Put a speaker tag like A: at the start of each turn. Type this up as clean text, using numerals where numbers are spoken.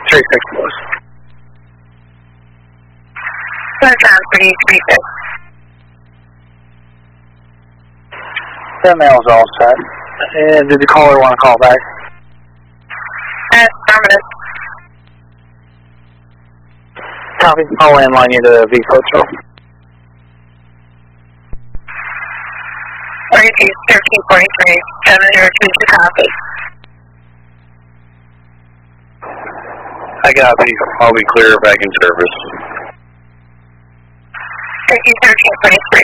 A: 36 close.
B: Sunshine 336.
A: That mail's all set. And did the caller want to call back?
B: Affirmative.
A: Copy. I'll landline you to V Hotel.
B: 1343, 7022 copy.
C: I copy. I'll be clear back in service.
B: 1343.